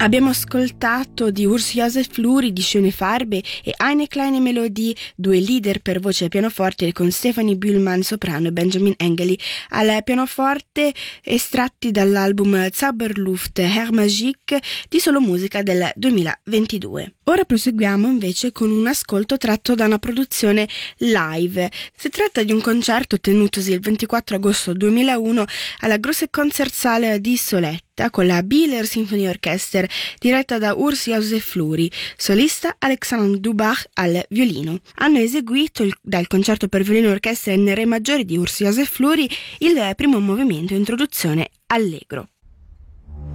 Abbiamo ascoltato di Urs Josef Fluri di Schöne Farbe e Eine kleine Melodie, due leader per voce e pianoforte con Stephanie Bühlmann soprano e Benjamin Engeli al pianoforte, estratti dall'album Zauberluft Air Magique di Solo Musica del 2022. Ora proseguiamo invece con un ascolto tratto da una produzione live. Si tratta di un concerto tenutosi il 24 agosto 2001 alla Große Konzertsaal di Soletta con la Bieler Symphony Orchester diretta da Urs Josef Fluri, solista Alexandre Dubach al violino. Hanno eseguito dal concerto per violino e orchestra in re maggiore di Urs Josef Fluri il primo movimento introduzione allegro.